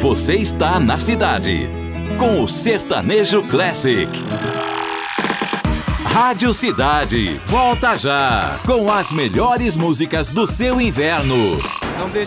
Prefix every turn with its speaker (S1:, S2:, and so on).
S1: você está na cidade, com o Sertanejo Classic. Rádio Cidade, volta já, com as melhores músicas do seu inverno.
S2: Não deixe